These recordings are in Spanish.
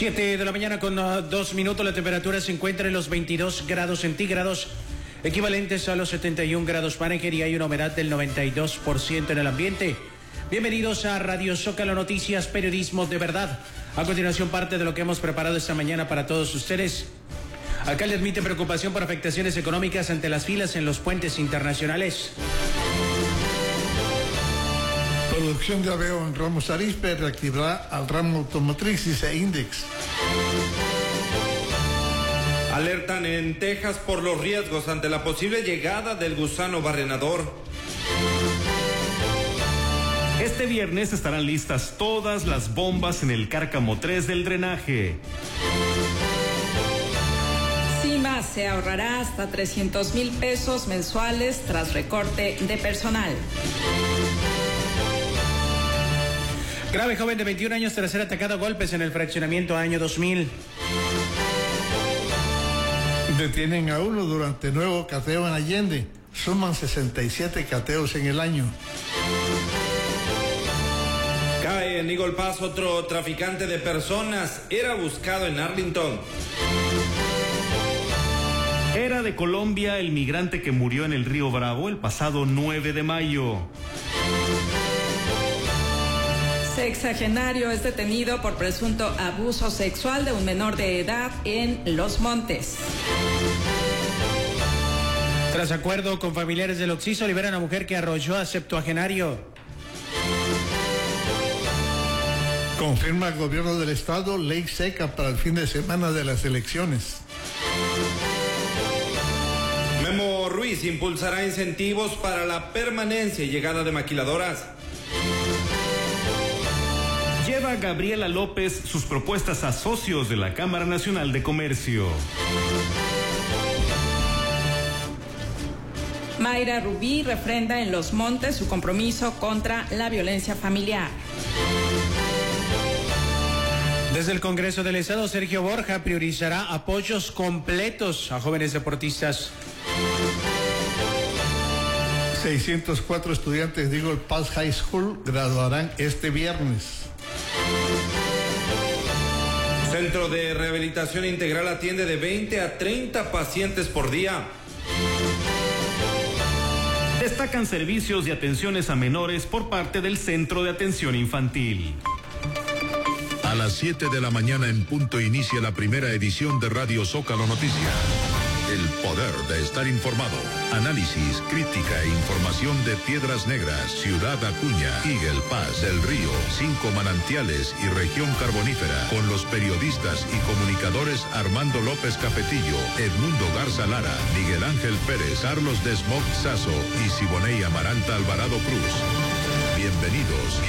7 de la mañana con 2 minutos, la temperatura se encuentra en los 22 grados centígrados, equivalentes a los 71 grados Fahrenheit, y hay una humedad del 92% en el ambiente. Bienvenidos a Radio Zócalo Noticias, periodismo de verdad. A continuación, parte de lo que hemos preparado esta mañana para todos ustedes. Alcalde admite preocupación por afectaciones económicas ante las filas en los puentes internacionales. Producción de aveo en Ramos Arizpe reactivará al ramo automotriz e Index. Alertan en Texas por los riesgos ante la posible llegada del gusano barrenador. Este viernes estarán listas todas las bombas en el Cárcamo 3 del drenaje. CIMA se ahorrará hasta 300,000 pesos mensuales tras recorte de personal. Grave, joven de 21 años tras ser atacado a golpes en el fraccionamiento año 2000. Detienen a uno durante nuevo cateo en Allende. Suman 67 cateos en el año. Cae en Eagle Pass otro traficante de personas. Era buscado en Arlington. Era de Colombia el migrante que murió en el Río Bravo el pasado 9 de mayo. Sexagenario es detenido por presunto abuso sexual de un menor de edad en Los Montes. Tras acuerdo con familiares del occiso, liberan a mujer que arrolló a septuagenario. Confirma el gobierno del estado ley seca para el fin de semana de las elecciones. Memo Ruiz impulsará incentivos para la permanencia y llegada de maquiladoras. Lleva Gabriela López sus propuestas a socios de la Cámara Nacional de Comercio. Mayra Rubí refrenda en Los Montes su compromiso contra la violencia familiar. Desde el Congreso del Estado, Sergio Borja priorizará apoyos completos a jóvenes deportistas. 604 estudiantes de Eagle Pass High School graduarán este viernes. Centro de Rehabilitación Integral atiende de 20 a 30 pacientes por día. Destacan servicios de atenciones a menores por parte del Centro de Atención Infantil. A las 7 de la mañana en punto inicia la primera edición de Radio Zócalo Noticias. El poder de estar informado. Análisis, crítica e información de Piedras Negras, Ciudad Acuña, Eagle Pass, El Río, 5 Manantiales y Región Carbonífera. Con los periodistas y comunicadores Armando López Capetillo, Edmundo Garza Lara, Miguel Ángel Pérez, Carlos Desmog Sazo y Siboney Amaranta Alvarado Cruz. Bienvenidos.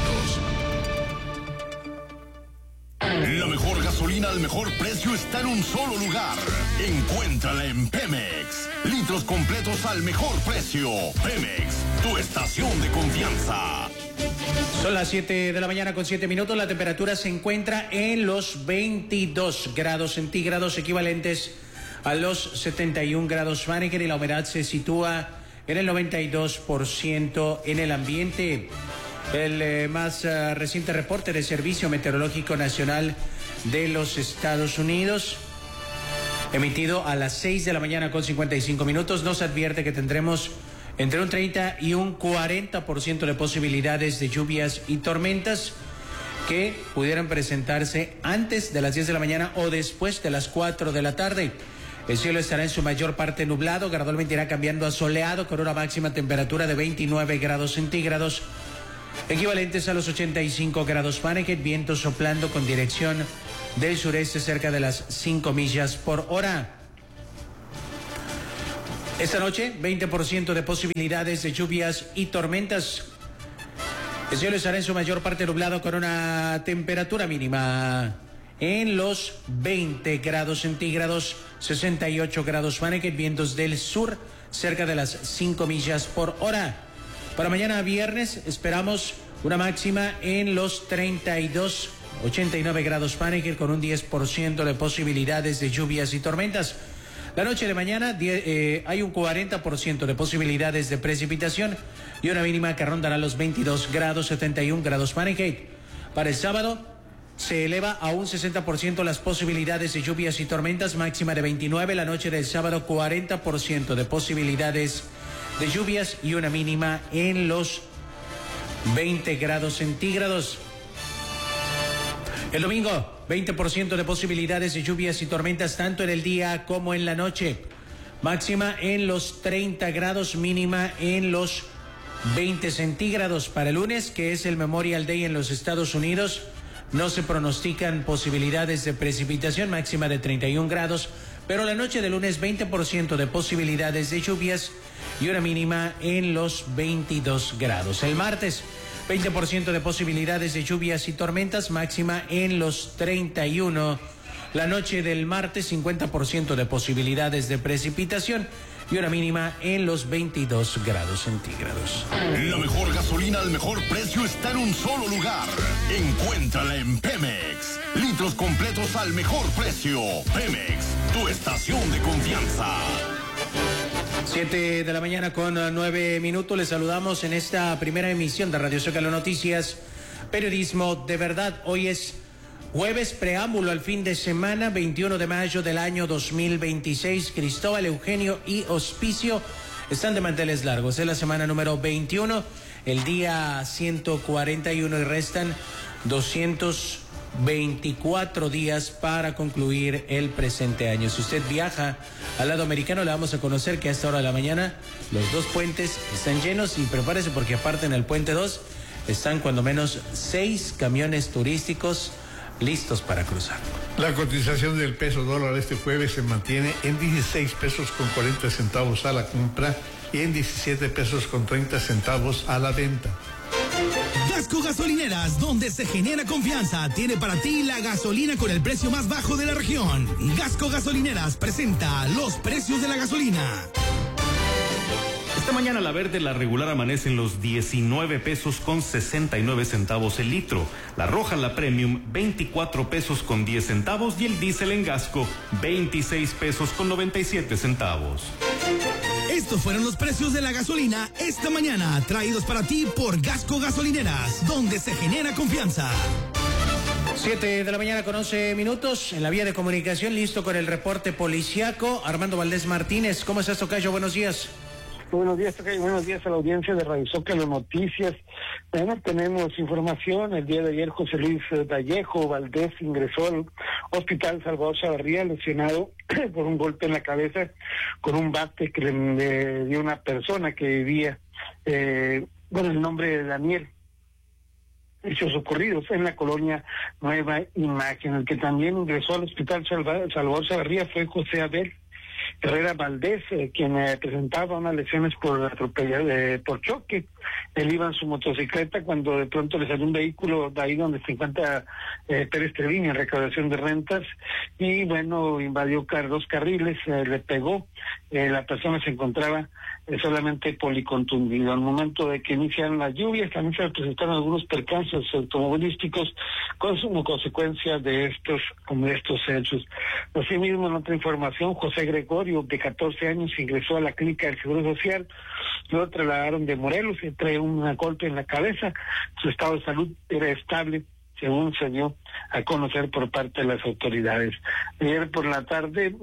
La mejor gasolina al mejor precio está en un solo lugar. Encuéntrala en Pemex. Litros completos al mejor precio. Pemex, tu estación de confianza. Son las 7 de la mañana con 7 minutos. La temperatura se encuentra en los 22 grados centígrados, equivalentes a los 71 grados Fahrenheit, y la humedad se sitúa en el 92% en el ambiente. El más reciente reporte del Servicio Meteorológico Nacional de los Estados Unidos, emitido a las 6 de la mañana con 55 minutos, nos advierte que tendremos entre un 30 y un 40% de posibilidades de lluvias y tormentas que pudieran presentarse antes de las 10 de la mañana o después de las 4 de la tarde. El cielo estará en su mayor parte nublado, gradualmente irá cambiando a soleado con una máxima temperatura de 29 grados centígrados, equivalentes a los 85 grados Fahrenheit, viento soplando con dirección del sureste cerca de las 5 millas por hora. Esta noche, 20% de posibilidades de lluvias y tormentas. El cielo estará en su mayor parte nublado con una temperatura mínima en los 20 grados centígrados, 68 grados Fahrenheit, vientos del sur cerca de las 5 millas por hora. Para mañana viernes esperamos una máxima en los 32, 89 grados Fahrenheit con un 10% de posibilidades de lluvias y tormentas. La noche de mañana hay un 40% de posibilidades de precipitación y una mínima que rondará los 22 grados, 71 grados Fahrenheit. Para el sábado se eleva a un 60% las posibilidades de lluvias y tormentas, máxima de 29. La noche del sábado 40% de posibilidades de lluvias y una mínima en los 20 grados centígrados. El domingo, 20% de posibilidades de lluvias y tormentas tanto en el día como en la noche. Máxima en los 30 grados, mínima en los 20 centígrados. Para el lunes, que es el Memorial Day en los Estados Unidos, no se pronostican posibilidades de precipitación, máxima de 31 grados, pero la noche de lunes 20% de posibilidades de lluvias y una mínima en los 22 grados. El martes, 20% de posibilidades de lluvias y tormentas, máxima en los 31. La noche del martes, 50% de posibilidades de precipitación y una mínima en los 22 grados centígrados. La mejor gasolina al mejor precio está en un solo lugar. Encuéntrala en Pemex. Litros completos al mejor precio. Pemex, tu estación de confianza. 7 de la mañana con 9 minutos. Les saludamos en esta primera emisión de Radio Zócalo Noticias. Periodismo de verdad. Hoy es jueves, preámbulo al fin de semana, 21 de mayo del año 2026. Cristóbal, Eugenio y Hospicio están de manteles largos. Es la semana número 21, el día 141 y restan 224 días para concluir el presente año. Si usted viaja al lado americano, le vamos a conocer que a esta hora de la mañana los dos puentes están llenos y prepárese porque aparte en el puente 2 están cuando menos 6 camiones turísticos listos para cruzar. La cotización del peso dólar este jueves se mantiene en 16 pesos con 40 centavos a la compra y en 17 pesos con 30 centavos a la venta. Gasco Gasolineras, donde se genera confianza, tiene para ti la gasolina con el precio más bajo de la región. Gasco Gasolineras presenta los precios de la gasolina. Esta mañana la verde, la regular, amanece en los 19 pesos con 69 centavos el litro. La roja, la premium, 24 pesos con 10 centavos y el diésel en Gasco, 26 pesos con 97 centavos. Estos fueron los precios de la gasolina esta mañana, traídos para ti por Gasco Gasolineras, donde se genera confianza. 7 de la mañana con 11 minutos. En la vía de comunicación, listo con el reporte policiaco. Armando Valdés Martínez, ¿cómo estás, tocayo? Buenos días. Buenos días, tocayo. Buenos días a la audiencia de Radio Zócalo Noticias. Bueno, tenemos información. El día de ayer, José Luis Vallejo Valdés ingresó al Hospital Salvador Chavarría, lesionado por un golpe en la cabeza con un bate que le dio una persona que vivía, el nombre de Daniel. Hechos ocurridos en la colonia Nueva Imagen. El que también ingresó al Hospital Salvador Chavarría fue José Abel Herrera Valdés, quien presentaba unas lesiones por choque. Él iba en su motocicleta cuando de pronto le salió un vehículo de ahí donde se encuentra Pérez Treviño, en recaudación de rentas, y bueno, invadió dos carriles, le pegó. La persona se encontraba solamente policontundido. Al momento de que iniciaron las lluvias, también se presentaron algunos percances automovilísticos como consecuencia de estos hechos. Asimismo, en otra información, José Gregorio, de 14 años, ingresó a la clínica del Seguro Social. Lo trasladaron de Morelos y trae un golpe en la cabeza. Su estado de salud era estable, según se dio a conocer por parte de las autoridades. Ayer por la tarde,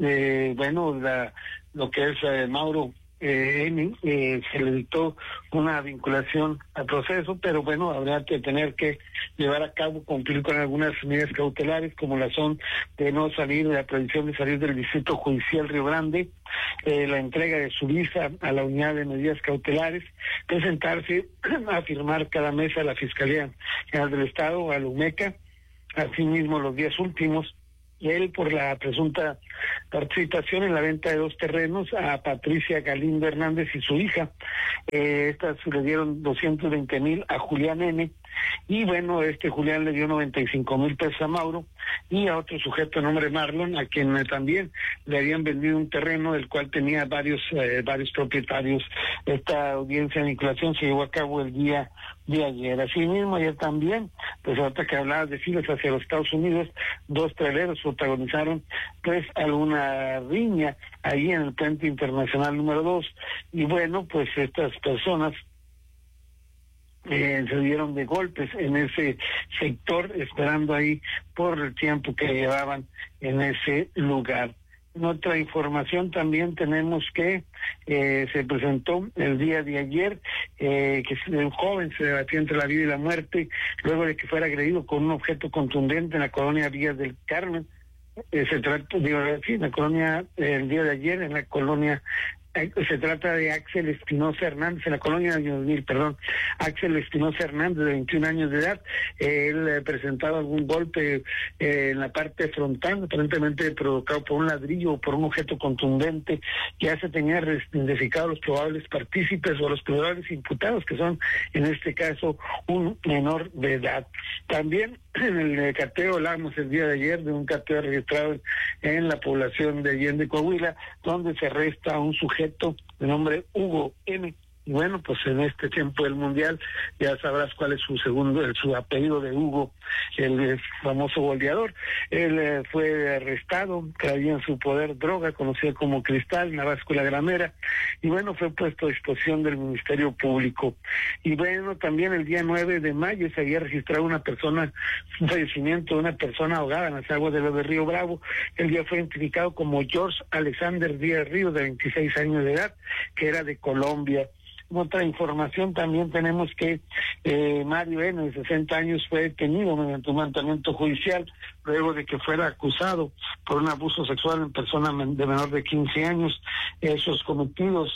lo que es Mauro N, se le dictó una vinculación al proceso, pero bueno, habrá que tener que llevar a cabo, cumplir con algunas medidas cautelares, como la son de no salir, la prohibición de salir del Distrito Judicial Río Grande, la entrega de su visa a la unidad de medidas cautelares, presentarse a firmar cada mes a la Fiscalía General del Estado, a la UMECA, asimismo los días últimos, y él por la presunta participación en la venta de 2 terrenos a Patricia Galindo Hernández y su hija. Estas le dieron 220,000 a Julián N. Y bueno, Julián le dio 95,000 pesos a Mauro y a otro sujeto de nombre Marlon, a quien también le habían vendido un terreno del cual tenía varios propietarios. Esta audiencia de vinculación se llevó a cabo el día de ayer. Asimismo, ayer también, pues ahorita que hablabas de filas hacia los Estados Unidos, 2 traileros protagonizaron pues alguna riña ahí en el puente internacional número 2. Y bueno, pues estas personas se dieron de golpes en ese sector, esperando ahí por el tiempo que llevaban en ese lugar. En otra información también tenemos que se presentó el día de ayer que un joven se debatió entre la vida y la muerte luego de que fuera agredido con un objeto contundente en la colonia Vías del Carmen. Se trata, en la colonia, el día de ayer, en la colonia, se trata de Axel Espinosa Hernández, en la colonia de 2000, Axel Espinosa Hernández, de 21 años de edad. Él presentaba algún golpe en la parte frontal, aparentemente provocado por un ladrillo o por un objeto contundente. Ya se tenía identificado los probables partícipes o los probables imputados, que son, en este caso, un menor de edad. También en el cateo, hablamos el día de ayer de un cateo registrado en la población de Allende, Coahuila, donde se arresta a un sujeto de nombre Hugo M. Y bueno, pues en este tiempo del Mundial ya sabrás cuál es su apellido de Hugo, el famoso goleador. Él fue arrestado, traía en su poder droga, conocida como cristal, una báscula gramera, y bueno, fue puesto a disposición del Ministerio Público. Y bueno, también el día 9 de mayo se había registrado un fallecimiento de una persona ahogada en las aguas de Río Bravo. El día fue identificado como George Alexander Díaz Ríos, de 26 años de edad, que era de Colombia. Otra información también tenemos que Mario N., de 60 años, fue detenido mediante un mandamiento judicial luego de que fuera acusado por un abuso sexual en persona de menor de 15 años. Esos cometidos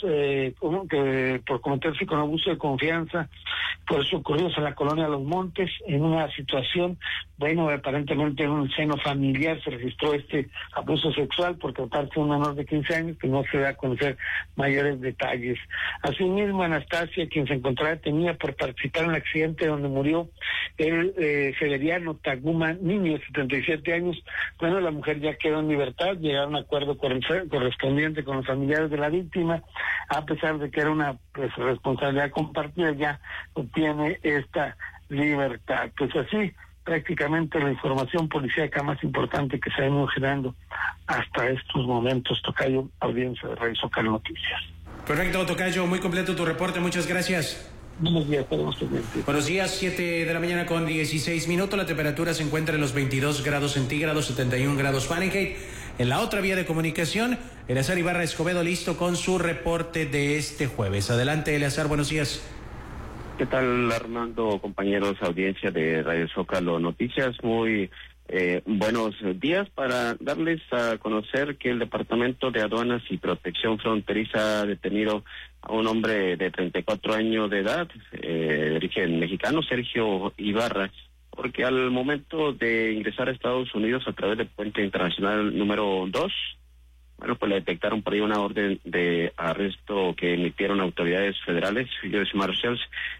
por cometerse con abuso de confianza, por eso ocurridos en la colonia Los Montes, en una situación, bueno, aparentemente en un seno familiar se registró este abuso sexual por tratarse de un menor de 15 años, que no se da a conocer mayores detalles. Asimismo, Anastasia, quien se encontraba detenida por participar en el accidente donde murió el Severiano Taguma Niño, de 77 años, bueno, la mujer ya quedó en libertad, llegaron a un acuerdo correspondiente con los familiares de la víctima, a pesar de que era una responsabilidad compartida, ya obtiene esta libertad. Pues así, prácticamente la información policíaca más importante que se ha ido generando hasta estos momentos. Tocayo, audiencia de Radio Zócalo Noticias. Perfecto, Tocayo, muy completo tu reporte, muchas gracias. Buenos días, tenemos pendiente. Buenos días, 7 de la mañana con 16 minutos, la temperatura se encuentra en los 22 grados centígrados, 71 grados Fahrenheit. En la otra vía de comunicación, Eleazar Ibarra Escobedo, listo con su reporte de este jueves. Adelante, Eleazar, buenos días. ¿Qué tal, Armando, compañeros, audiencia de Radio Zócalo Noticias? Muy buenos días para darles a conocer que el Departamento de Aduanas y Protección Fronteriza ha detenido a un hombre de 34 años de edad, de origen mexicano, Sergio Ibarra, porque al momento de ingresar a Estados Unidos a través del puente internacional número 2, bueno, pues le detectaron por ahí una orden de arresto que emitieron autoridades federales, US Marshals,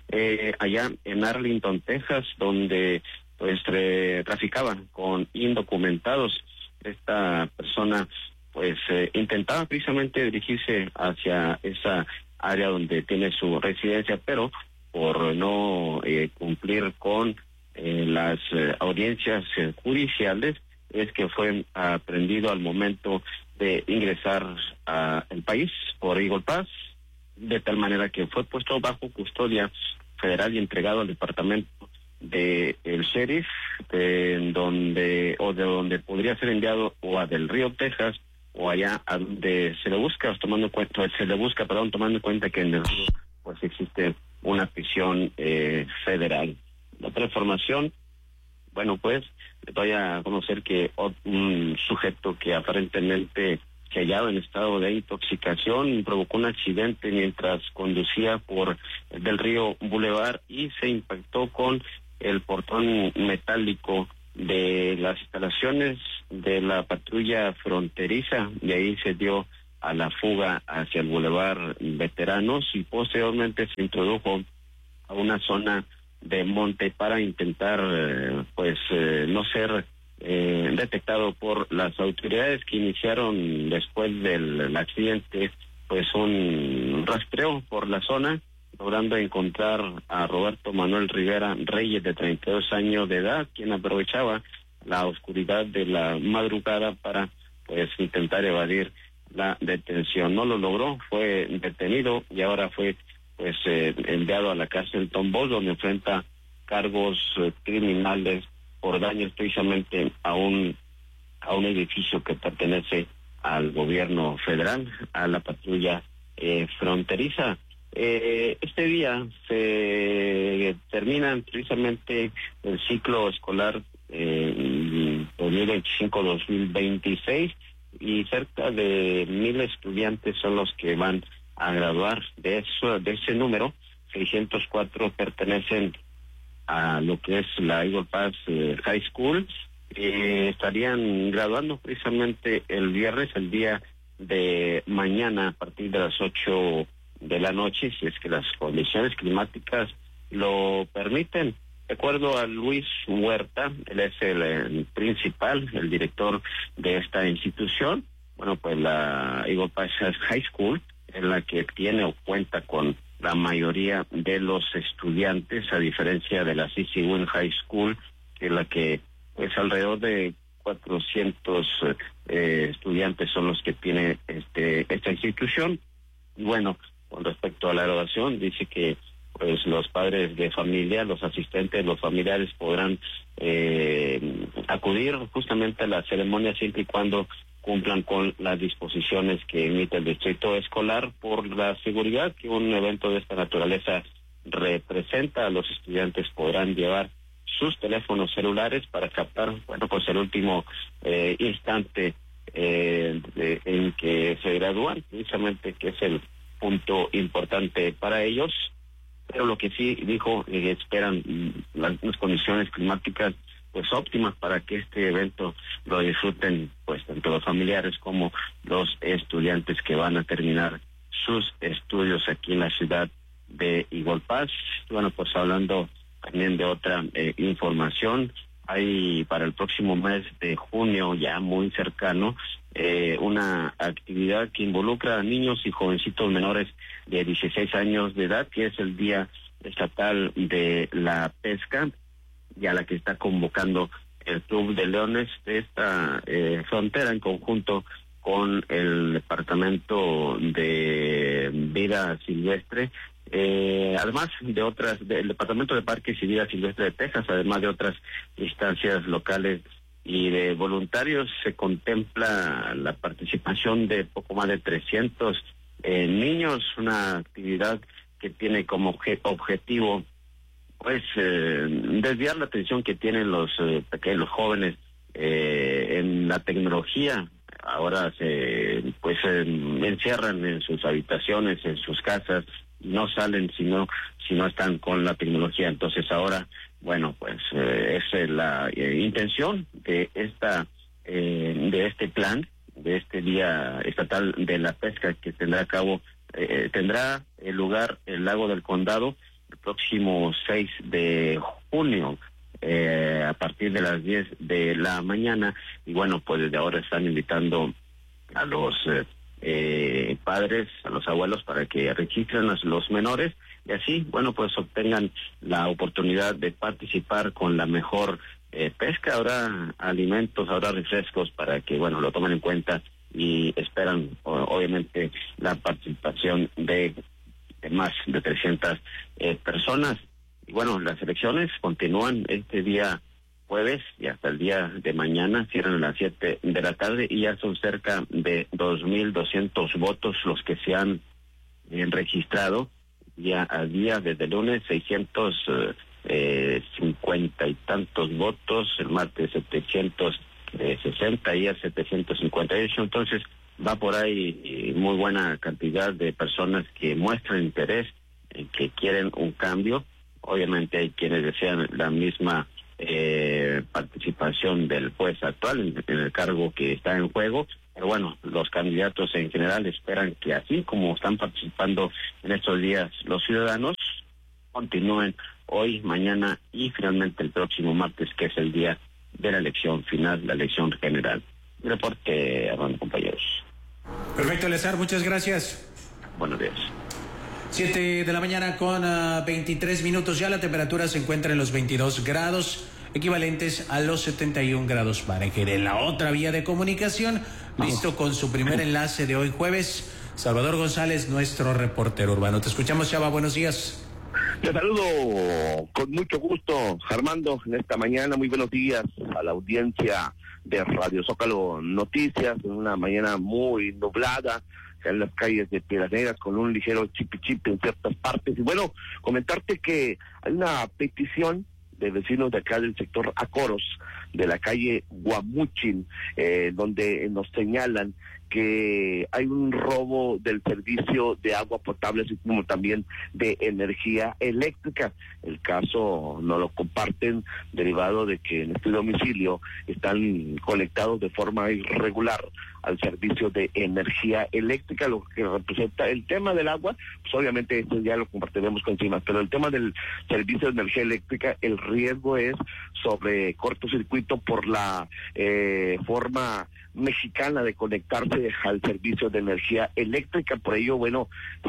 allá en Arlington, Texas, donde pues traficaban con indocumentados. Esta persona pues intentaba precisamente dirigirse hacia esa área donde tiene su residencia, pero por no cumplir con las audiencias judiciales, es que fue aprendido al momento de ingresar al país por Eagle Pass, de tal manera que fue puesto bajo custodia federal y entregado al departamento de el sheriff, de donde podría ser enviado o a Del Río, Texas, o allá a donde se le busca, tomando en cuenta que en el Río pues existe una prisión federal. La otra información, bueno, pues le doy a conocer que un sujeto que aparentemente se hallaba en estado de intoxicación provocó un accidente mientras conducía por el Del Río Boulevard y se impactó con el portón metálico de las instalaciones de la patrulla fronteriza. De ahí se dio a la fuga hacia el Boulevard Veteranos y posteriormente se introdujo a una zona de monte para intentar no ser detectado por las autoridades, que iniciaron después del accidente pues un rastreo por la zona, logrando encontrar a Roberto Manuel Rivera Reyes, de 32 años de edad, quien aprovechaba la oscuridad de la madrugada para pues intentar evadir la detención. No lo logró, fue detenido y ahora fue pues enviado a la cárcel Tombos, donde enfrenta cargos criminales por daños precisamente a un edificio que pertenece al gobierno federal, a la patrulla fronteriza. Este día se termina precisamente el ciclo escolar 2025-2026 y cerca de 1,000 estudiantes son los que van a graduar. De ese número, 604 pertenecen a lo que es la Eagle Pass High School. Estarían graduando precisamente el viernes, el día de mañana, a partir de las 8 de la noche, si es que las condiciones climáticas lo permiten. De acuerdo a Luis Huerta, él es el principal, el director de esta institución. Bueno, pues la Eagle Pass High School es la que tiene o cuenta con la mayoría de los estudiantes, a diferencia de la C.C. Wynn High School, que es la que, pues, alrededor de 400 estudiantes son los que tiene esta institución. Y bueno, con respecto a la graduación, dice que pues los padres de familia, los asistentes, los familiares podrán acudir justamente a la ceremonia siempre y cuando cumplan con las disposiciones que emite el distrito escolar por la seguridad que un evento de esta naturaleza representa. Los estudiantes podrán llevar sus teléfonos celulares para captar, bueno, pues el último instante en que se gradúan, precisamente, que es el punto importante para ellos. Pero lo que sí dijo, esperan las condiciones climáticas pues óptimas para que este evento lo disfruten pues tanto los familiares como los estudiantes que van a terminar sus estudios aquí en la ciudad de Eagle Pass. Bueno, pues hablando también de otra información, hay para el próximo mes de junio, ya muy cercano, una actividad que involucra a niños y jovencitos menores de 16 años de edad, que es el Día Estatal de la Pesca, y a la que está convocando el Club de Leones de esta frontera en conjunto con el Departamento de Vida Silvestre, además de otras, del Departamento de Parques y Vida Silvestre de Texas, además de otras instancias locales y de voluntarios. Se contempla la participación de poco más de 300 niños, una actividad que tiene como objetivo pues desviar la atención que tienen los pequeños jóvenes en la tecnología. Ahora se encierran en sus habitaciones, en sus casas, no salen si no están con la tecnología. Entonces ahora, bueno, pues es la intención de este plan, de este Día Estatal de la Pesca, que tendrá lugar en el Lago del Condado el próximo 6 de junio, a partir de las 10 de la mañana. Y bueno, pues desde ahora están invitando a los padres, a los abuelos, para que registren a los menores y así, bueno, pues obtengan la oportunidad de participar con la mejor pesca. Habrá alimentos, habrá refrescos para que, bueno, lo tomen en cuenta y esperan, obviamente, la participación de más de 300 personas. Y bueno, las elecciones continúan este día jueves y hasta el día de mañana, cierran a las 7 de la tarde y ya son cerca de 2,200 votos los que se han registrado día a día desde el lunes, 650 y tantos votos, el martes 760 y el 758, entonces va por ahí muy buena cantidad de personas que muestran interés, que quieren un cambio. Obviamente hay quienes desean la misma participación del juez actual en el cargo que está en juego, pero bueno, los candidatos en general esperan que así como están participando en estos días los ciudadanos, continúen hoy, mañana y finalmente el próximo martes, que es el día de la elección final, la elección general. Un reporte, Armando, compañeros. Perfecto, Eleazar, muchas gracias. Buenos días. 7 de la mañana con 23 minutos. Ya la temperatura se encuentra en los 22 grados, equivalentes a los 71 grados Fahrenheit. En la otra vía de comunicación, listo con su primer enlace de hoy jueves, Salvador González, nuestro reportero urbano. Te escuchamos, Chava, buenos días. Te saludo con mucho gusto, Armando, en esta mañana. Muy buenos días a la audiencia de Radio Zócalo Noticias, en una mañana muy nublada en las calles de Piedras Negras, con un ligero chipi-chipi en ciertas partes. Y bueno, comentarte que hay una petición de vecinos de acá del sector Acoros, de la calle Guamuchil, donde nos señalan que hay un robo del servicio de agua potable, así como también de energía eléctrica. El caso no lo comparten, derivado de que en este domicilio están conectados de forma irregular al servicio de energía eléctrica, lo que representa el tema del agua. Pues obviamente esto ya lo compartiremos con encima, pero el tema del servicio de energía eléctrica, el riesgo es sobre cortocircuito por la forma mexicana de conectarse al servicio de energía eléctrica. Por ello, bueno,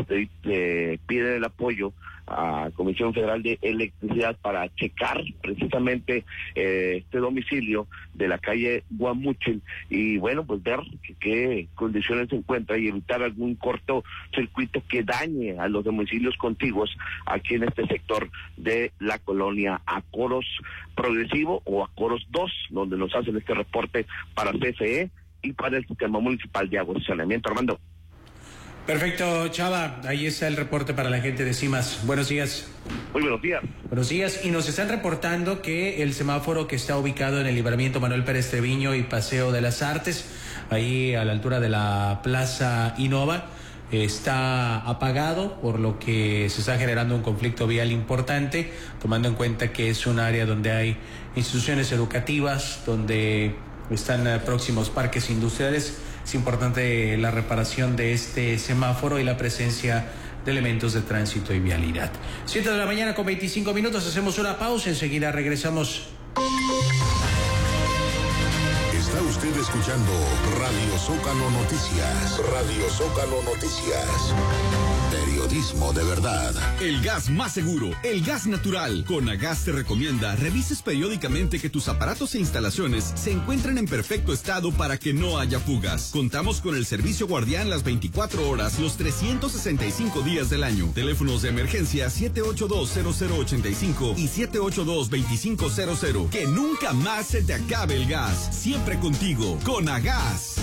piden el apoyo a Comisión Federal de Electricidad para checar precisamente este domicilio de la calle Guamuchil y bueno, pues ver qué condiciones se encuentra y evitar algún cortocircuito que dañe a los domicilios contiguos aquí en este sector de la colonia Acoros Progresivo o Acoros 2, donde nos hacen este reporte para CFE y para el Sistema Municipal de Agua y Saneamiento. Armando. Perfecto, Chava, ahí está el reporte para la gente de CIMAS. Buenos días. Muy buenos días. Buenos días, y nos están reportando que el semáforo que está ubicado en el libramiento Manuel Pérez Treviño y Paseo de las Artes, ahí a la altura de la Plaza Innova, está apagado, por lo que se está generando un conflicto vial importante, tomando en cuenta que es un área donde hay instituciones educativas, donde están próximos parques industriales. Es importante la reparación de este semáforo y la presencia de elementos de tránsito y vialidad. 7 de la mañana con 25 minutos, hacemos una pausa, enseguida regresamos. Está usted escuchando Radio Zócalo Noticias. Radio Zócalo Noticias. Periodismo de verdad. El gas más seguro, el gas natural. Conagas te recomienda revises periódicamente que tus aparatos e instalaciones se encuentren en perfecto estado para que no haya fugas. Contamos con el servicio guardián las 24 horas, los 365 días del año. Teléfonos de emergencia 782-0085 y 782-2500. Que nunca más se te acabe el gas. Siempre contigo, Conagas.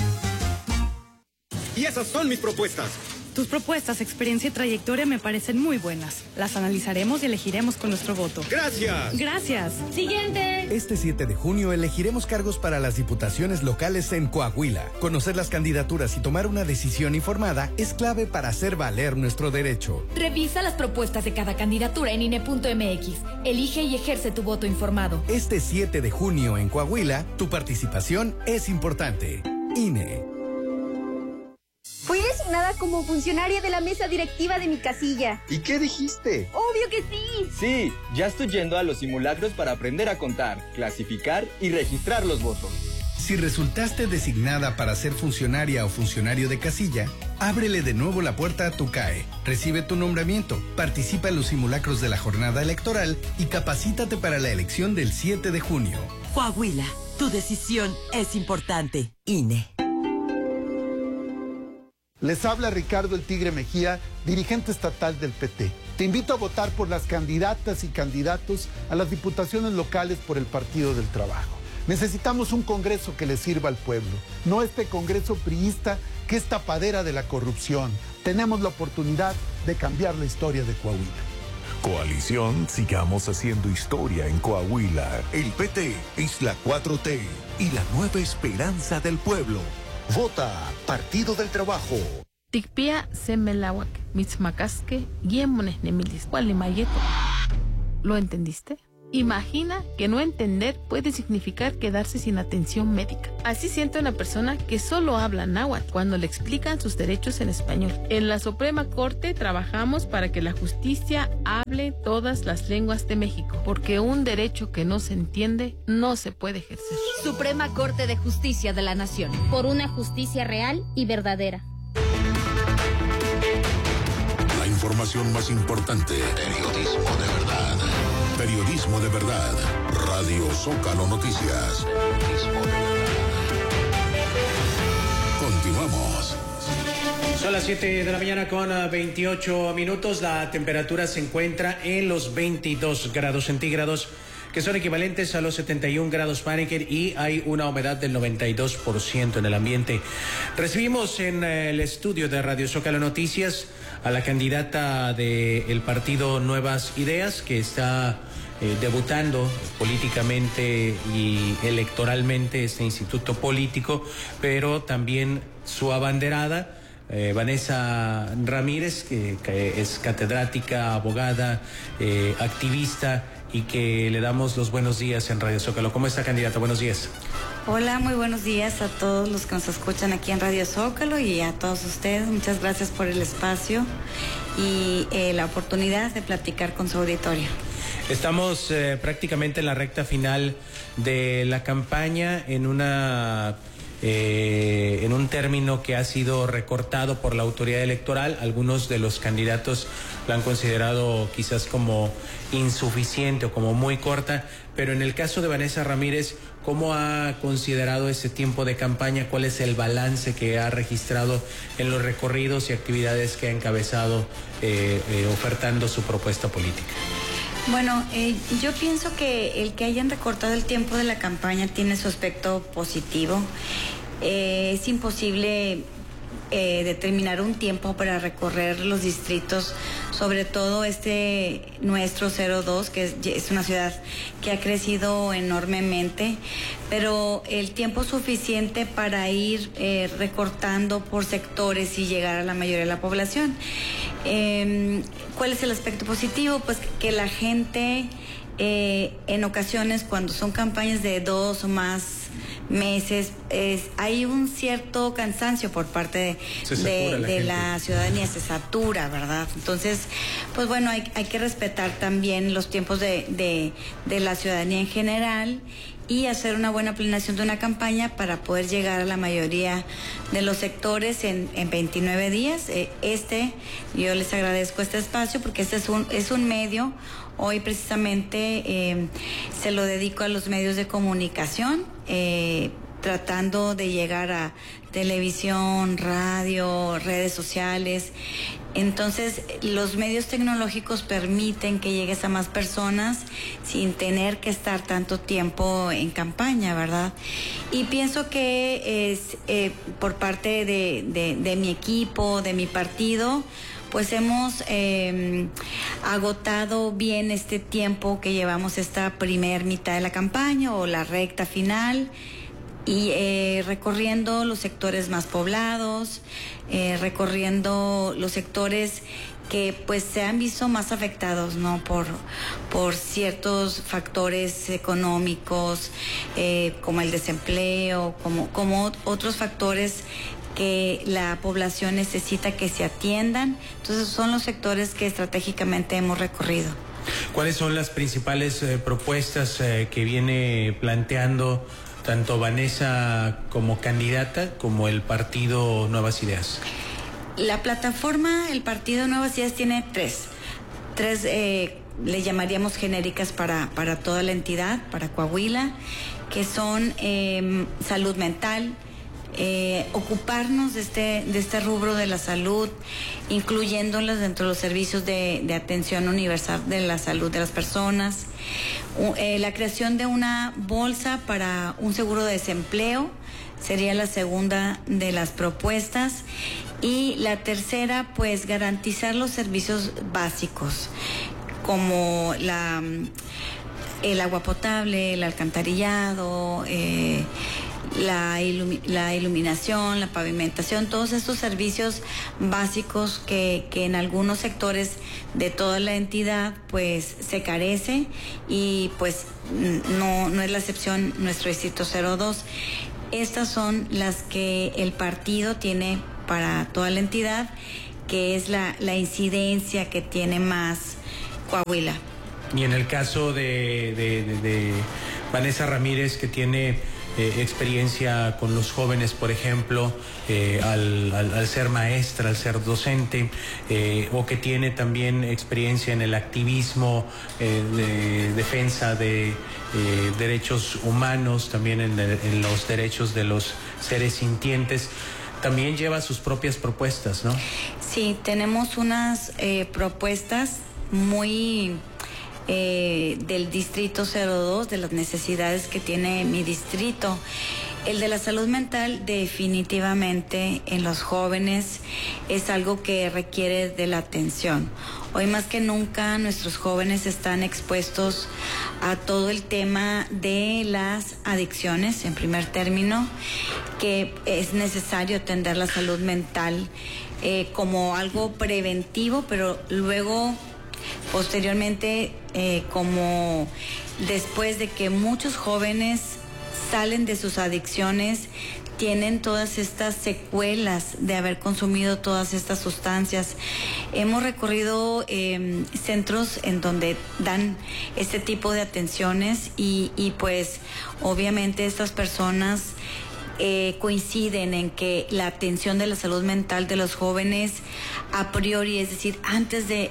Y esas son mis propuestas. Tus propuestas, experiencia y trayectoria me parecen muy buenas. Las analizaremos y elegiremos con nuestro voto. ¡Gracias! ¡Gracias! ¡Siguiente! Este 7 de junio elegiremos cargos para las diputaciones locales en Coahuila. Conocer las candidaturas y tomar una decisión informada es clave para hacer valer nuestro derecho. Revisa las propuestas de cada candidatura en INE.mx. Elige y ejerce tu voto informado. Este 7 de junio en Coahuila, tu participación es importante. INE. Fui designada como funcionaria de la mesa directiva de mi casilla. ¿Y qué dijiste? ¡Obvio que sí! Sí, ya estoy yendo a los simulacros para aprender a contar, clasificar y registrar los votos. Si resultaste designada para ser funcionaria o funcionario de casilla, ábrele de nuevo la puerta a tu CAE, recibe tu nombramiento, participa en los simulacros de la jornada electoral y capacítate para la elección del 7 de junio. Coahuila, tu decisión es importante. INE. Les habla Ricardo el Tigre Mejía, dirigente estatal del PT. Te invito a votar por las candidatas y candidatos a las diputaciones locales por el Partido del Trabajo. Necesitamos un Congreso que le sirva al pueblo, no este Congreso priista que es tapadera de la corrupción. Tenemos la oportunidad de cambiar la historia de Coahuila. Coalición, sigamos haciendo historia en Coahuila. El PT es la 4T y la nueva esperanza del pueblo. Vota Partido del Trabajo. Tikpia semelawak, mitzmacasque, guiemones nemilis, gualimayeto. ¿Lo entendiste? Imagina que no entender puede significar quedarse sin atención médica. Así siente una persona que solo habla náhuatl cuando le explican sus derechos en español. En la Suprema Corte trabajamos para que la justicia hable todas las lenguas de México, porque un derecho que no se entiende no se puede ejercer. Suprema Corte de Justicia de la Nación. Por una justicia real y verdadera. La información más importante. Periodismo de verdad. Periodismo de verdad. Radio Zócalo Noticias. Periodismo de verdad. Continuamos. Son Son las 7 de la mañana con 28 minutos. La temperatura se encuentra en los 22 grados centígrados, que son equivalentes a los 71 grados Fahrenheit, y hay una humedad del 92% en el ambiente. Recibimos en el estudio de Radio Zócalo Noticias a la candidata del partido Nuevas Ideas, que está debutando políticamente y electoralmente este instituto político, pero también su abanderada, Vanessa Ramírez, que es catedrática, abogada, activista, y que le damos los buenos días en Radio Zócalo. ¿Cómo está, candidata? Buenos días. Hola, muy buenos días a todos los que nos escuchan aquí en Radio Zócalo y a todos ustedes. Muchas gracias por el espacio y la oportunidad de platicar con su auditorio. Estamos prácticamente en la recta final de la campaña, en un término que ha sido recortado por la autoridad electoral. Algunos de los candidatos lo han considerado quizás como insuficiente o como muy corta, pero en el caso de Vanessa Ramírez, ¿cómo ha considerado ese tiempo de campaña? ¿Cuál es el balance que ha registrado en los recorridos y actividades que ha encabezado ofertando su propuesta política? Bueno, yo pienso que el que hayan recortado el tiempo de la campaña tiene su aspecto positivo. Es imposible determinar un tiempo para recorrer los distritos, sobre todo nuestro 02, que es una ciudad que ha crecido enormemente, pero el tiempo suficiente para ir recortando por sectores y llegar a la mayoría de la población. ¿Cuál es el aspecto positivo? Pues que la gente en ocasiones, cuando son campañas de 2 o más meses, hay un cierto cansancio por parte de la ciudadanía, se satura, ¿verdad? Entonces, pues bueno, hay que respetar también los tiempos de la ciudadanía en general y hacer una buena planeación de una campaña para poder llegar a la mayoría de los sectores en 29 días. Yo les agradezco este espacio porque es un medio. Hoy precisamente se lo dedico a los medios de comunicación, tratando de llegar a televisión, radio, redes sociales. Entonces, los medios tecnológicos permiten que llegues a más personas sin tener que estar tanto tiempo en campaña, ¿verdad? Y pienso que es por parte de mi equipo, de mi partido, pues hemos agotado bien este tiempo que llevamos esta primer mitad de la campaña o la recta final, y recorriendo los sectores más poblados, recorriendo los sectores que pues se han visto más afectados, ¿no? por ciertos factores económicos, como el desempleo, como otros factores que la población necesita que se atiendan. Entonces son los sectores que estratégicamente hemos recorrido. ¿Cuáles son las principales propuestas que viene planteando tanto Vanessa como candidata como el partido Nuevas Ideas? La plataforma, el partido Nuevas Ideas tiene tres le llamaríamos genéricas para toda la entidad, para Coahuila, que son salud mental, ocuparnos de este rubro de la salud, incluyéndolas dentro de los servicios de atención universal de la salud de las personas, la creación de una bolsa para un seguro de desempleo sería la segunda de las propuestas, y la tercera, pues garantizar los servicios básicos como el agua potable, el alcantarillado, la iluminación, la pavimentación, todos estos servicios básicos que en algunos sectores de toda la entidad pues se carece, y pues no es la excepción nuestro distrito 02. Estas son las que el partido tiene para toda la entidad, que es la incidencia que tiene más Coahuila. Y en el caso de Vanessa Ramírez, que tiene experiencia con los jóvenes, por ejemplo, al ser maestra, al ser docente, o que tiene también experiencia en el activismo de defensa de derechos humanos, también en los derechos de los seres sintientes. también lleva sus propias propuestas, ¿no? Sí, tenemos unas propuestas muy del distrito 02, de las necesidades que tiene mi distrito. El de la salud mental definitivamente en los jóvenes es algo que requiere de la atención. Hoy más que nunca nuestros jóvenes están expuestos a todo el tema de las adicciones, en primer término, que es necesario atender la salud mental como algo preventivo, pero luego posteriormente como después de que muchos jóvenes salen de sus adicciones, tienen todas estas secuelas de haber consumido todas estas sustancias. Hemos recorrido centros en donde dan este tipo de atenciones y pues obviamente estas personas coinciden en que la atención de la salud mental de los jóvenes a priori, es decir, antes de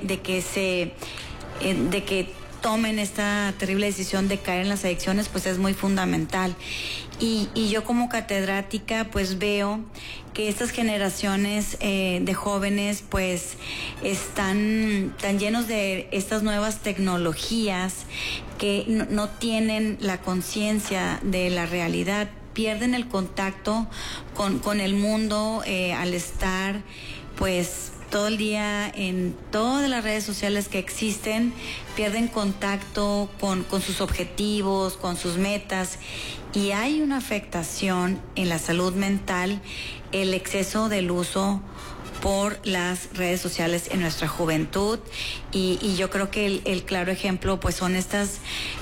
que tomen esta terrible decisión de caer en las adicciones, pues es muy fundamental. Y yo como catedrática pues veo que estas generaciones de jóvenes pues están tan llenos de estas nuevas tecnologías que no tienen la conciencia de la realidad, pierden el contacto con el mundo al estar pues todo el día en todas las redes sociales que existen, pierden contacto con sus objetivos, con sus metas, y hay una afectación en la salud mental, el exceso del uso por las redes sociales en nuestra juventud, y yo creo que el claro ejemplo pues son estas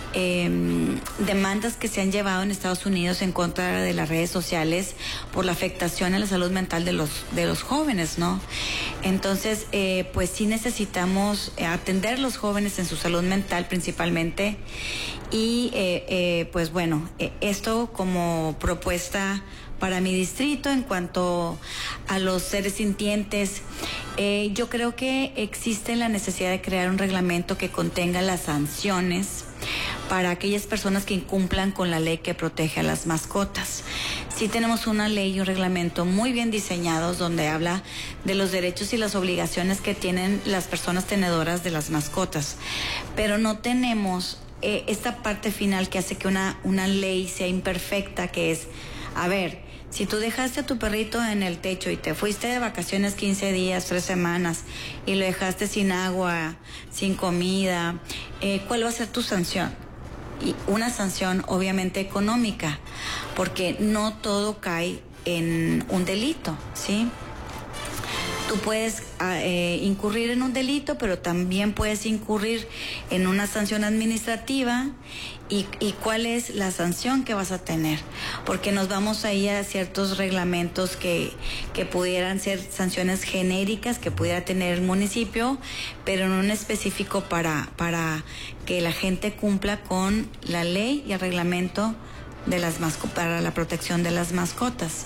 demandas que se han llevado en Estados Unidos en contra de las redes sociales por la afectación a la salud mental de los jóvenes, ¿no? Entonces, pues sí necesitamos atender a los jóvenes en su salud mental principalmente, y pues bueno, esto como propuesta para mi distrito. En cuanto a los seres sintientes, yo creo que existe la necesidad de crear un reglamento que contenga las sanciones para aquellas personas que incumplan con la ley que protege a las mascotas. Sí tenemos una ley y un reglamento muy bien diseñados donde habla de los derechos y las obligaciones que tienen las personas tenedoras de las mascotas, pero no tenemos esta parte final que hace que una ley sea imperfecta, que es, a ver, si tú dejaste a tu perrito en el techo y te fuiste de vacaciones 15 días, 3 semanas y lo dejaste sin agua, sin comida, ¿cuál va a ser tu sanción? Y una sanción obviamente económica, porque no todo cae en un delito, ¿sí? Tú puedes incurrir en un delito, pero también puedes incurrir en una sanción administrativa. ¿Y cuál es la sanción que vas a tener? Porque nos vamos ahí a ciertos reglamentos que pudieran ser sanciones genéricas que pudiera tener el municipio, pero no en específico para que la gente cumpla con la ley y el reglamento de para la protección de las mascotas.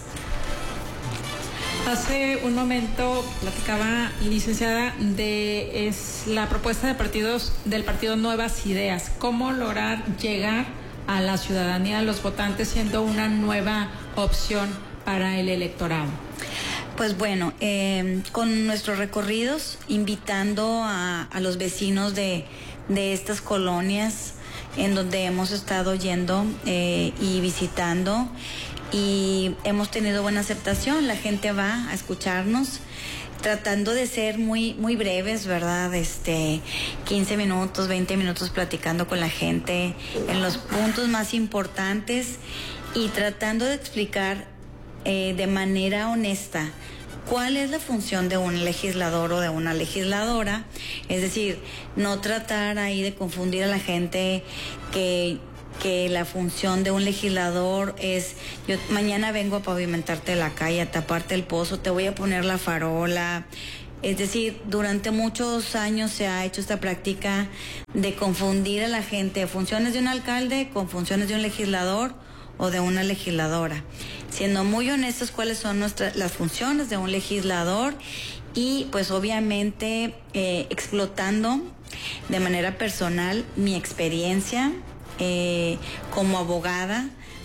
Hace un momento platicaba, licenciada, la propuesta del partido Nuevas Ideas. ¿Cómo lograr llegar a la ciudadanía, a los votantes, siendo una nueva opción para el electorado? Pues bueno, con nuestros recorridos, invitando a los vecinos de estas colonias en donde hemos estado yendo y visitando, y hemos tenido buena aceptación. La gente va a escucharnos, tratando de ser muy breves, ¿verdad? 15 minutos, 20 minutos platicando con la gente en los puntos más importantes y tratando de explicar de manera honesta cuál es la función de un legislador o de una legisladora. Es decir, no tratar ahí de confundir a la gente que la función de un legislador es: yo mañana vengo a pavimentarte la calle, a taparte el pozo, te voy a poner la farola. Es decir, durante muchos años se ha hecho esta práctica de confundir a la gente, funciones de un alcalde con funciones de un legislador o de una legisladora, siendo muy honestos cuáles son las funciones de un legislador, y pues obviamente explotando de manera personal mi experiencia como abogada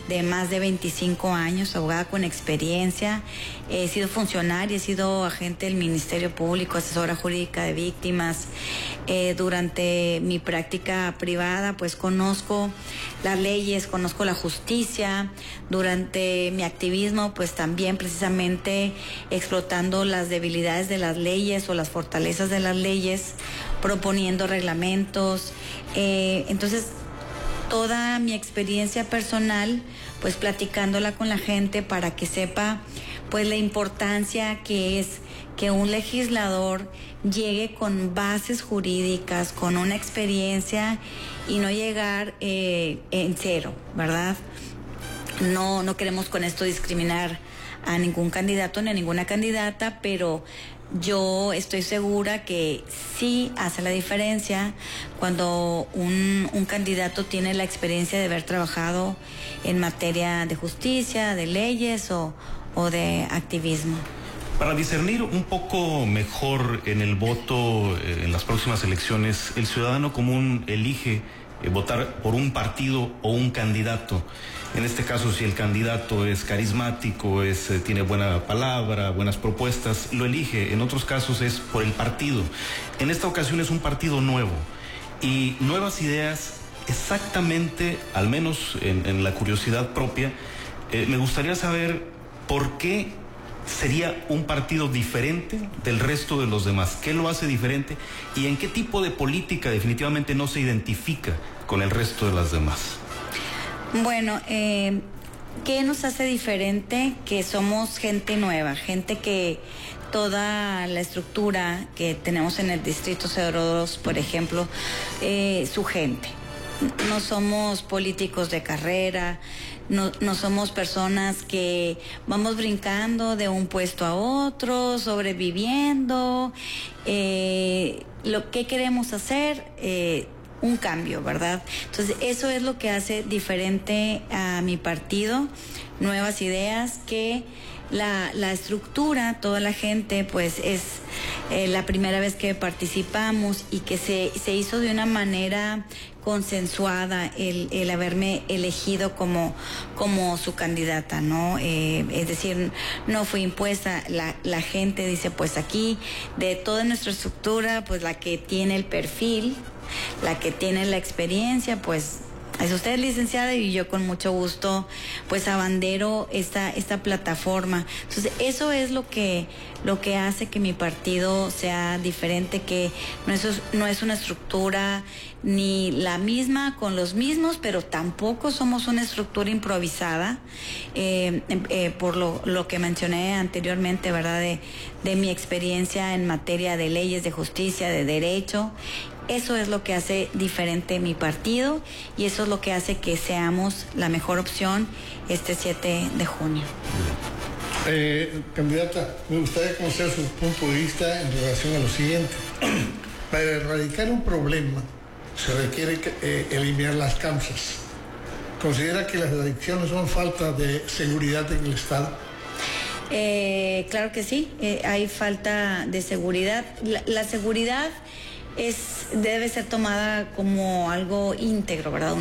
de más de 25 años, abogada con experiencia. He sido funcionaria, he sido agente del Ministerio Público, asesora jurídica de víctimas. Durante mi práctica privada, pues conozco las leyes, conozco la justicia. Durante mi activismo, pues también precisamente explotando las debilidades de las leyes o las fortalezas de las leyes, proponiendo reglamentos. Entonces, toda mi experiencia personal, pues platicándola con la gente para que sepa pues la importancia que es que un legislador llegue con bases jurídicas, con una experiencia y no llegar en cero, ¿verdad? No queremos con esto discriminar a ningún candidato ni a ninguna candidata, pero yo estoy segura que sí hace la diferencia cuando un candidato tiene la experiencia de haber trabajado en materia de justicia, de leyes o de activismo. Para discernir un poco mejor en el voto en las próximas elecciones, el ciudadano común elige votar por un partido o un candidato. En este caso, si el candidato es carismático, tiene buena palabra, buenas propuestas, lo elige. En otros casos es por el partido. En esta ocasión es un partido nuevo y nuevas ideas exactamente, al menos en la curiosidad propia. Me gustaría saber por qué sería un partido diferente del resto de los demás. ¿Qué lo hace diferente? ¿Y en qué tipo de política definitivamente no se identifica con el resto de las demás? Bueno, ¿qué nos hace diferente? Que somos gente nueva, gente que toda la estructura que tenemos en el Distrito 02, por ejemplo, su gente. No somos políticos de carrera, no somos personas que vamos brincando de un puesto a otro, sobreviviendo. Lo que queremos hacer, un cambio, ¿verdad? Entonces, eso es lo que hace diferente a mi partido, nuevas ideas, que la estructura, toda la gente, pues es la primera vez que participamos y que se hizo de una manera consensuada el haberme elegido como su candidata, ¿no? Es decir, no fue impuesta. La gente dice, pues aquí, de toda nuestra estructura, pues la que tiene el perfil, la que tiene la experiencia, pues es usted, licenciada, y yo con mucho gusto pues abandero esta plataforma. Entonces, eso es lo que hace que mi partido sea diferente, que no es una estructura ni la misma con los mismos, pero tampoco somos una estructura improvisada, por lo que mencioné anteriormente, ¿verdad? De mi experiencia en materia de leyes, de justicia, de derecho. Eso es lo que hace diferente mi partido y eso es lo que hace que seamos la mejor opción este 7 de junio. Candidata, me gustaría conocer su punto de vista en relación a lo siguiente. Para erradicar un problema se requiere eliminar las causas. ¿Considera que las adicciones son falta de seguridad en el Estado? Claro que sí, hay falta de seguridad. La seguridad debe ser tomada como algo íntegro, ¿verdad?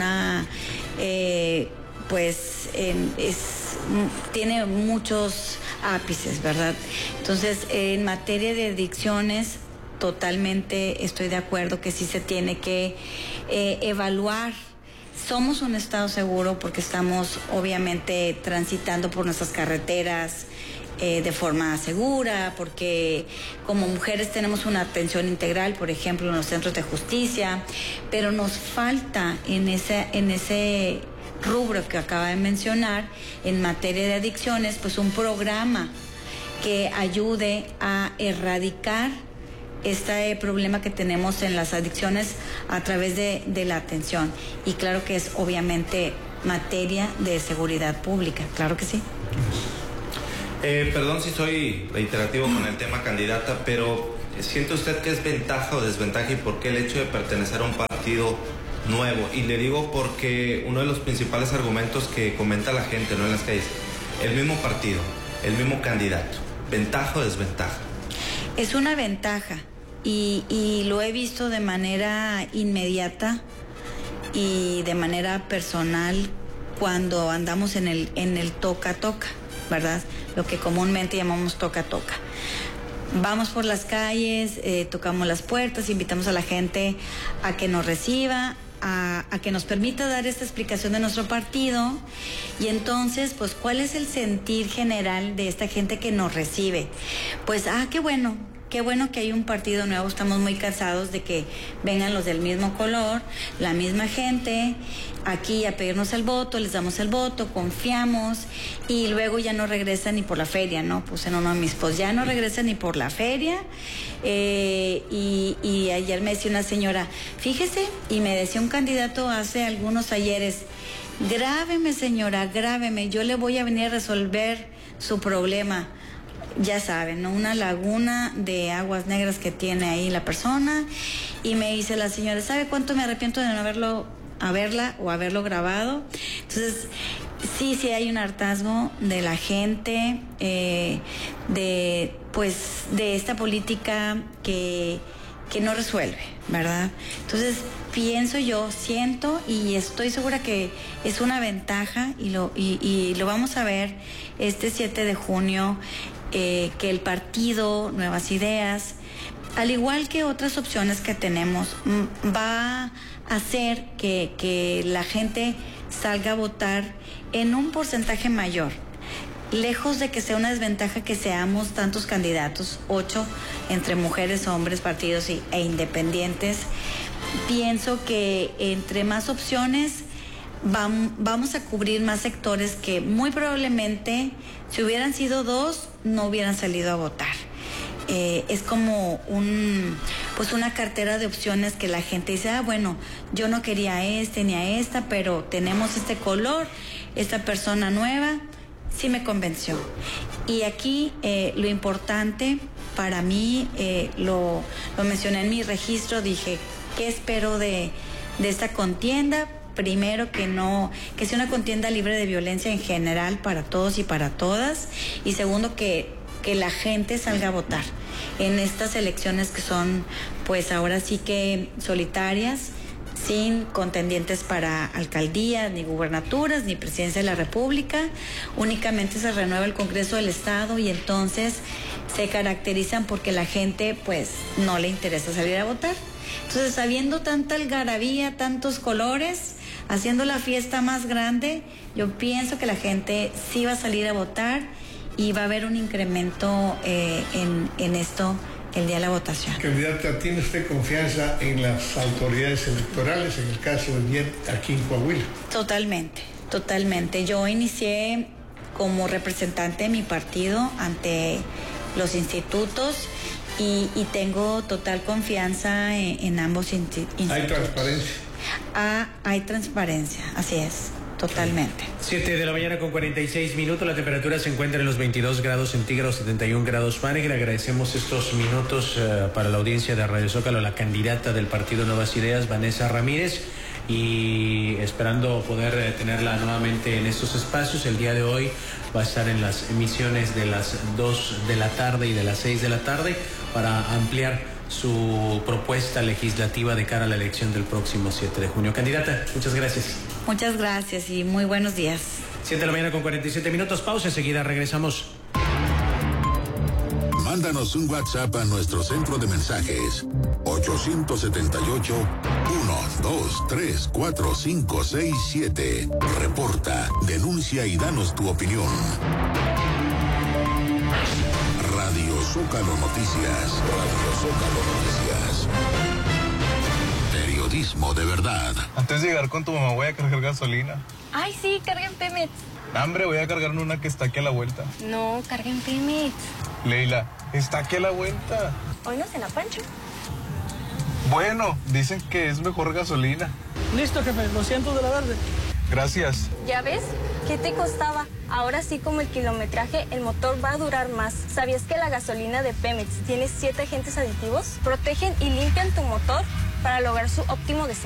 Tiene muchos ápices, ¿verdad? Entonces, en materia de adicciones, totalmente estoy de acuerdo que sí se tiene que evaluar. Somos un estado seguro porque estamos obviamente transitando por nuestras carreteras de forma segura, porque como mujeres tenemos una atención integral, por ejemplo, en los centros de justicia, pero nos falta en ese rubro que acaba de mencionar, en materia de adicciones, pues un programa que ayude a erradicar este problema que tenemos en las adicciones a través de la atención. Y claro que es obviamente materia de seguridad pública, claro que sí. Perdón si soy reiterativo con el tema, candidata, pero ¿siente usted que es ventaja o desventaja y por qué el hecho de pertenecer a un partido nuevo? Y le digo porque uno de los principales argumentos que comenta la gente, ¿no?, en las calles, el mismo partido, el mismo candidato, ¿ventaja o desventaja? Es una ventaja y lo he visto de manera inmediata y de manera personal cuando andamos en el toca-toca, ¿verdad? Lo que comúnmente llamamos toca-toca. Vamos por las calles, tocamos las puertas, invitamos a la gente a que nos reciba, a que nos permita dar esta explicación de nuestro partido. Y entonces, pues, ¿cuál es el sentir general de esta gente que nos recibe? Pues, qué bueno que hay un partido nuevo. Estamos muy cansados de que vengan los del mismo color, la misma gente aquí a pedirnos el voto, les damos el voto, confiamos y luego ya no regresan ni por la feria, ¿no? Puse en uno de mis posts, ya no regresan ni por la feria. Y ayer me decía una señora, fíjese, y me decía un candidato hace algunos ayeres, grábeme señora, grábeme, yo le voy a venir a resolver su problema. Ya saben, ¿no? Una laguna de aguas negras que tiene ahí la persona. Y me dice la señora, ¿sabe cuánto me arrepiento de no haberlo grabado? Entonces, sí hay un hartazgo de la gente, de esta política que no resuelve, ¿verdad? Entonces, siento y estoy segura que es una ventaja y lo vamos a ver este 7 de junio, que el partido Nuevas Ideas, al igual que otras opciones que tenemos, va a hacer que la gente salga a votar en un porcentaje mayor. Lejos de que sea una desventaja que seamos tantos candidatos, 8 entre mujeres, hombres, partidos e independientes, pienso que entre más opciones vamos a cubrir más sectores que muy probablemente, si hubieran sido 2, no hubieran salido a votar. Es como una cartera de opciones que la gente dice, bueno, yo no quería ni a esta, pero tenemos este color, esta persona nueva, sí me convenció. Y aquí lo importante para mí, lo mencioné en mi registro, dije, ¿qué espero de esta contienda? Primero, que sea una contienda libre de violencia en general para todos y para todas. Y segundo, que la gente salga a votar en estas elecciones que son, pues ahora sí que solitarias, sin contendientes para alcaldías, ni gubernaturas, ni presidencia de la República. Únicamente se renueva el Congreso del Estado y entonces se caracterizan porque la gente, pues, no le interesa salir a votar. Entonces, habiendo tanta algarabía, tantos colores, haciendo la fiesta más grande, yo pienso que la gente sí va a salir a votar y va a haber un incremento en esto el día de la votación. Candidata, ¿tiene usted confianza en las autoridades electorales, en el caso del IED aquí en Coahuila? Totalmente. Yo inicié como representante de mi partido ante los institutos y tengo total confianza en ambos institutos. ¿Hay transparencia? Hay transparencia, así es. Totalmente. 7 de la mañana con 46 minutos, la temperatura se encuentra en los 22 grados centígrados, 71 grados Fahrenheit. Agradecemos estos minutos para la audiencia de Radio Zócalo, la candidata del partido Nuevas Ideas, Vanessa Ramírez, y esperando poder tenerla nuevamente en estos espacios. El día de hoy va a estar en las emisiones de las 2 de la tarde y de las 6 de la tarde para ampliar su propuesta legislativa de cara a la elección del próximo 7 de junio. Candidata, muchas gracias. Muchas gracias y muy buenos días. 7 de la mañana con 47 minutos, pausa, enseguida regresamos. Mándanos un WhatsApp a nuestro centro de mensajes 878-123-4567. Reporta, denuncia y danos tu opinión. Radio Zócalo Noticias. Radio Zócalo Noticias. Periodismo de verdad. Antes de llegar con tu mamá voy a cargar gasolina. Ay, sí, carga en Pemex. Hombre, voy a cargar una que está aquí a la vuelta. No, carga en Pemex. Leila, está aquí a la vuelta. Hoy no cena Pancho. Bueno, dicen que es mejor gasolina. Listo, jefe, 200 de la verde. Gracias. ¿Ya ves? ¿Qué te costaba? Ahora sí, como el kilometraje, el motor va a durar más. ¿Sabías que la gasolina de Pemex tiene 7 agentes aditivos? Protegen y limpian tu motor para lograr su óptimo desempeño.